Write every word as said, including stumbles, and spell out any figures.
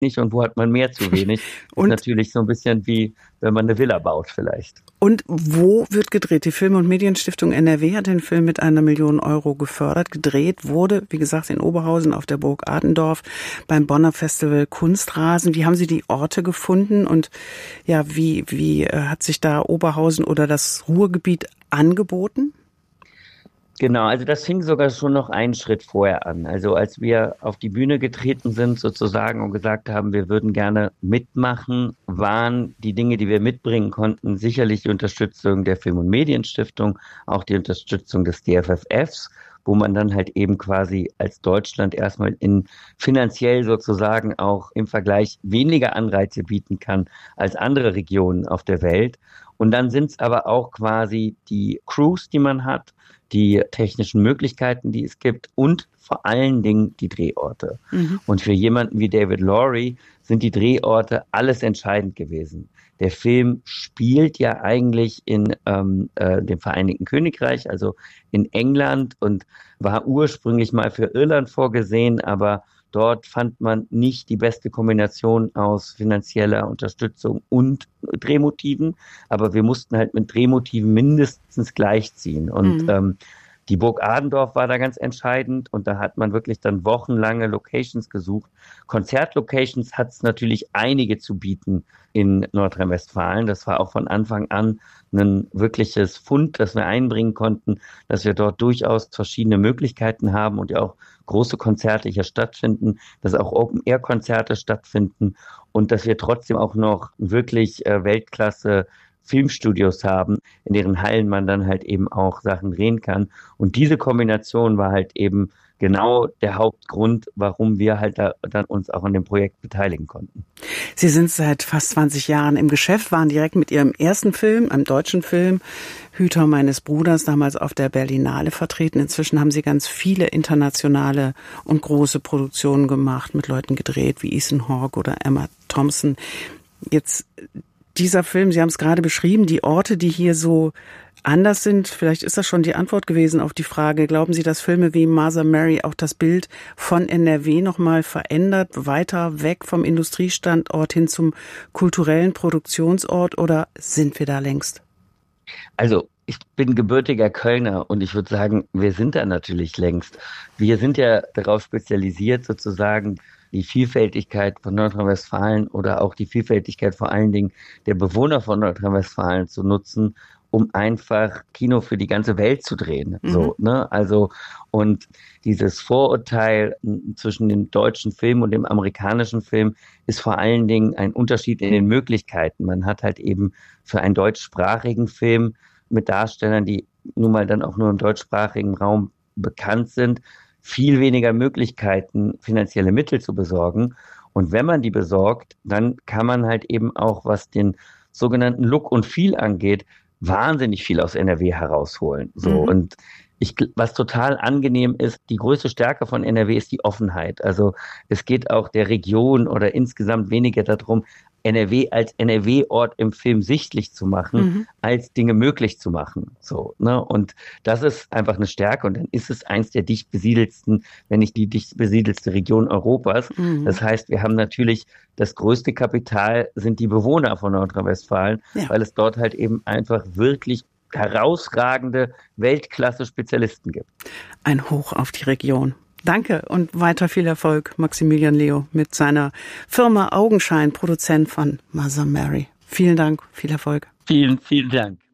nicht und wo hat man mehr zu wenig. Und ist natürlich so ein bisschen wie, wenn man eine Villa baut vielleicht. Und wo wird gedreht? Die Film- und Medienstiftung N R W hat den Film mit einer Million Euro gefördert. Gedreht wurde, wie gesagt, in Oberhausen auf der Burg Adendorf beim Bonner Festival Kunstrasen. Wie haben Sie die Orte gefunden und ja, wie, wie hat sich da Oberhausen oder das Ruhrgebiet angeboten? Genau, also das fing sogar schon noch einen Schritt vorher an. Also als wir auf die Bühne getreten sind sozusagen und gesagt haben, wir würden gerne mitmachen, waren die Dinge, die wir mitbringen konnten, sicherlich die Unterstützung der Film- und Medienstiftung, auch die Unterstützung des D F F Fs, wo man dann halt eben quasi als Deutschland erstmal in finanziell sozusagen auch im Vergleich weniger Anreize bieten kann als andere Regionen auf der Welt. Und dann sind es aber auch quasi die Crews, die man hat, die technischen Möglichkeiten, die es gibt und vor allen Dingen die Drehorte. Mhm. Und für jemanden wie David Lowery sind die Drehorte alles entscheidend gewesen. Der Film spielt ja eigentlich in ähm, äh, dem Vereinigten Königreich, also in England und war ursprünglich mal für Irland vorgesehen, aber dort fand man nicht die beste Kombination aus finanzieller Unterstützung und Drehmotiven. Aber wir mussten halt mit Drehmotiven mindestens gleichziehen. Und mhm. ähm, die Burg Adendorf war da ganz entscheidend. Und da hat man wirklich dann wochenlange Locations gesucht. Konzertlocations hat es natürlich einige zu bieten in Nordrhein-Westfalen. Das war auch von Anfang an ein wirkliches Fund, das wir einbringen konnten, dass wir dort durchaus verschiedene Möglichkeiten haben und ja auch große Konzerte hier stattfinden, dass auch Open-Air-Konzerte stattfinden und dass wir trotzdem auch noch wirklich äh, Weltklasse Filmstudios haben, in deren Hallen man dann halt eben auch Sachen drehen kann. Und diese Kombination war halt eben genau der Hauptgrund, warum wir halt da, dann uns auch an dem Projekt beteiligen konnten. Sie sind seit fast zwanzig Jahren im Geschäft, waren direkt mit Ihrem ersten Film, einem deutschen Film, Hüter meines Bruders, damals auf der Berlinale vertreten. Inzwischen haben Sie ganz viele internationale und große Produktionen gemacht, mit Leuten gedreht wie Ethan Hawke oder Emma Thompson. Jetzt dieser Film, Sie haben es gerade beschrieben, die Orte, die hier so anders sind, vielleicht ist das schon die Antwort gewesen auf die Frage, glauben Sie, dass Filme wie Mother Mary auch das Bild von N R W nochmal verändert, weiter weg vom Industriestandort hin zum kulturellen Produktionsort, oder sind wir da längst? Also ich bin gebürtiger Kölner und ich würde sagen, wir sind da natürlich längst. Wir sind ja darauf spezialisiert, sozusagen die Vielfältigkeit von Nordrhein-Westfalen oder auch die Vielfältigkeit vor allen Dingen der Bewohner von Nordrhein-Westfalen zu nutzen, um einfach Kino für die ganze Welt zu drehen. Mhm. So, ne? Also, und dieses Vorurteil zwischen dem deutschen Film und dem amerikanischen Film ist vor allen Dingen ein Unterschied in den Möglichkeiten. Man hat halt eben für einen deutschsprachigen Film mit Darstellern, die nun mal dann auch nur im deutschsprachigen Raum bekannt sind, viel weniger Möglichkeiten, finanzielle Mittel zu besorgen. Und wenn man die besorgt, dann kann man halt eben auch, was den sogenannten Look und Feel angeht, wahnsinnig viel aus N R W herausholen. So. Mhm. Und ich, was total angenehm ist, die größte Stärke von N R W ist die Offenheit. Also es geht auch der Region oder insgesamt weniger darum, N R W als N R W-Ort im Film sichtlich zu machen, mhm. als Dinge möglich zu machen. So, ne? Und das ist einfach eine Stärke. Und dann ist es eins der dicht besiedelsten, wenn nicht die dicht besiedelste Region Europas. Mhm. Das heißt, wir haben natürlich das größte Kapital sind die Bewohner von Nordrhein-Westfalen, ja. weil es dort halt eben einfach wirklich herausragende Weltklasse-Spezialisten gibt. Ein Hoch auf die Region. Danke und weiter viel Erfolg, Maximilian Leo, mit seiner Firma Augenschein, Produzent von Mother Mary. Vielen Dank, viel Erfolg. Vielen, vielen Dank.